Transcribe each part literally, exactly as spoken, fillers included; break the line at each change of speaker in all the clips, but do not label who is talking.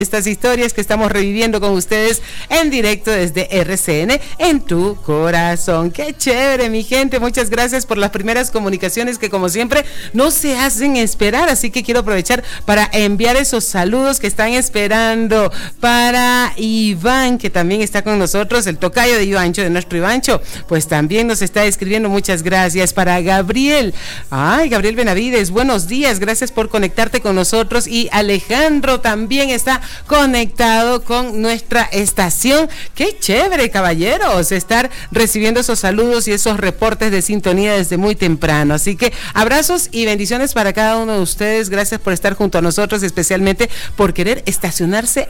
Estas historias que estamos reviviendo con ustedes en directo desde R C N en tu corazón. ¡Qué chévere, mi gente! Muchas gracias por las primeras comunicaciones que, como siempre, no se hacen esperar. Así que quiero aprovechar para enviar esos saludos que están esperando para Iván, que también está con nosotros, el tocayo de Ivancho, de nuestro Ivancho, pues también nos está escribiendo. Muchas gracias. Para Gabriel, ay, Gabriel Benavides, buenos días, gracias por conectarte con nosotros. Y Alejandro también está conectado con nuestra estación. Qué chévere, caballeros, estar recibiendo esos saludos y esos reportes de sintonía desde muy temprano. Así que abrazos y bendiciones para cada uno de ustedes. Gracias por estar junto a nosotros, especialmente por querer estacionarse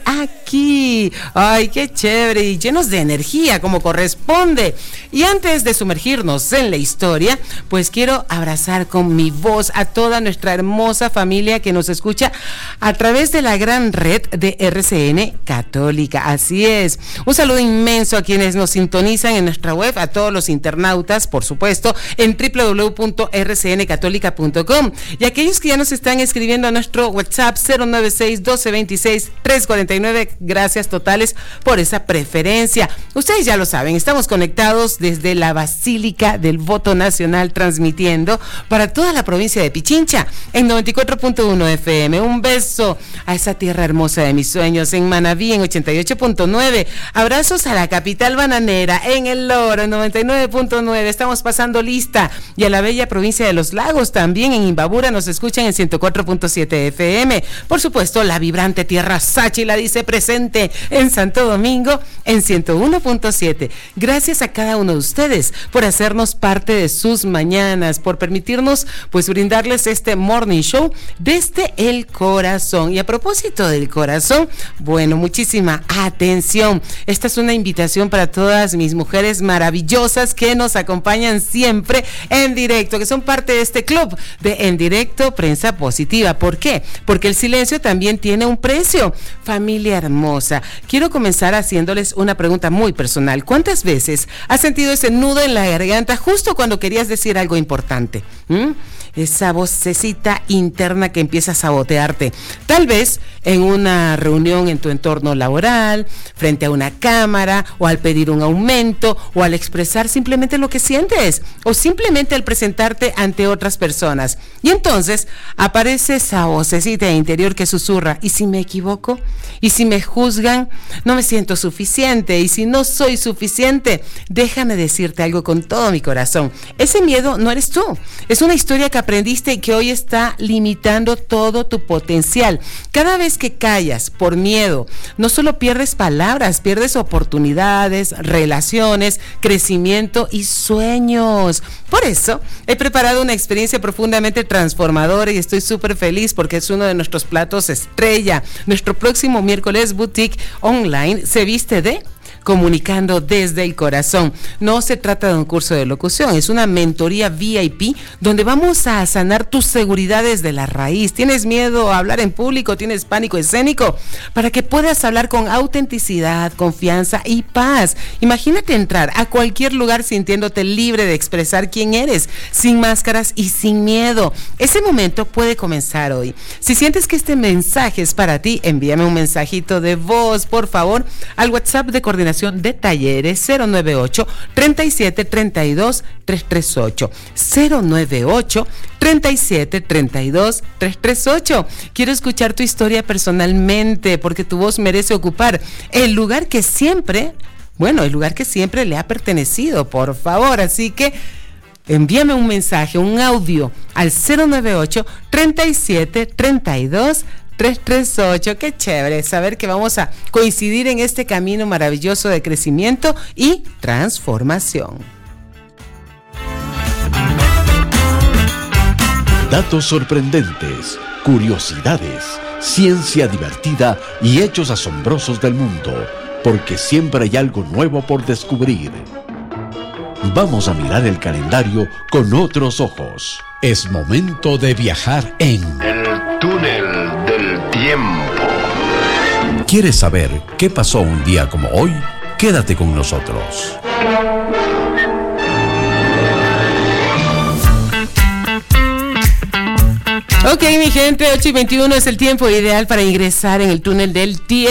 aquí. Ay, qué chévere, y llenos de energía como corresponde. Y antes de sumergirnos en la historia, pues quiero abrazar con mi voz a toda nuestra hermosa familia que nos escucha a través de la gran red de R C N Católica. Así es. Un saludo inmenso a quienes nos sintonizan en nuestra web, a todos los internautas, por supuesto, en doble u doble u doble u punto r c n católica punto com, y aquellos que ya nos están escribiendo a nuestro WhatsApp cero nueve seis, doce veintiséis, trescientos cuarenta y nueve. Gracias totales por esa preferencia. Ustedes ya lo saben, estamos conectados desde la Basílica del Voto Nacional, transmitiendo para toda la provincia de Pichincha en noventa y cuatro punto uno F M. Un beso a esa tierra hermosa de mis sueños, en Manabí en ochenta y ocho punto nueve. Abrazos a la capital bananera en El Loro en noventa y nueve punto nueve. Estamos pasando lista. Y a la bella provincia de Los Lagos también en Imbabura nos escuchan en ciento cuatro punto siete F M. Por supuesto, la vibrante tierra Sáchila dice presente en Santo Domingo en ciento uno punto siete. Gracias a cada uno de ustedes por hacernos parte de sus mañanas, por permitirnos pues brindarles este morning show desde el corazón. Y a propósito del corazón, bueno, muchísima atención. Esta es una invitación para todas mis mujeres maravillosas que nos acompañan siempre en directo, que son parte de este club de En Directo Prensa Positiva. ¿Por qué? Porque el silencio también tiene un precio. Familia hermosa, quiero comenzar haciéndoles una pregunta muy personal. ¿Cuántas veces has sentido ese nudo en la garganta justo cuando querías decir algo importante? ¿Mm? Esa vocecita interna que empieza a sabotearte, tal vez en una reunión en tu entorno laboral, frente a una cámara, o al pedir un aumento, o al expresar simplemente lo que sientes, o simplemente al presentarte ante otras personas. Y entonces aparece esa vocecita interior que susurra: ¿y si me equivoco? ¿Y si me juzgan? No me siento suficiente. ¿Y si no soy suficiente? Déjame decirte algo con todo mi corazón. Ese miedo no eres tú, es una historia que aprendiste y que hoy está limitando todo tu potencial. Cada vez que callas por miedo, no solo pierdes palabras, pierdes oportunidades, relaciones, crecimiento y sueños. Por eso he preparado una experiencia profundamente transformadora y estoy súper feliz porque es uno de nuestros platos estrella. Nuestro próximo miércoles Boutique Online se viste de Comunicando desde el Corazón. No se trata de un curso de locución, es una mentoría V I P donde vamos a sanar tus seguridades de la raíz. ¿Tienes miedo a hablar en público? ¿Tienes pánico escénico? Para que puedas hablar con autenticidad, confianza y paz. Imagínate entrar a cualquier lugar sintiéndote libre de expresar quién eres, sin máscaras y sin miedo. Ese momento puede comenzar hoy. Si sientes que este mensaje es para ti, envíame un mensajito de voz, por favor, al WhatsApp de coordinación de talleres cero nueve ocho, treinta y siete, treinta y dos, trescientos treinta y ocho cero nueve ocho, treinta y siete, treinta y dos, trescientos treinta y ocho. Quiero escuchar tu historia personalmente porque tu voz merece ocupar el lugar que siempre, bueno, el lugar que siempre le ha pertenecido, por favor. Así que envíame un mensaje, un audio al cero nueve ocho, treinta y siete, treinta y dos, trescientos treinta y ocho. Qué chévere saber que vamos a coincidir en este camino maravilloso de crecimiento y transformación.
Datos sorprendentes, curiosidades, ciencia divertida y hechos asombrosos del mundo, porque siempre hay algo nuevo por descubrir. Vamos a mirar el calendario con otros ojos. Es momento de viajar en
el túnel del tiempo.
¿Quieres saber qué pasó un día como hoy? Quédate con nosotros.
Ok, mi gente, ocho y veintiuno es el tiempo ideal para ingresar en el túnel del tiempo.